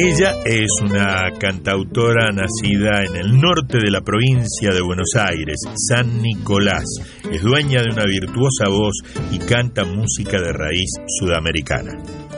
Ella es una cantautora nacida en el norte de la provincia de Buenos Aires, San Nicolás. Es dueña de una virtuosa voz y canta música de raíz sudamericana.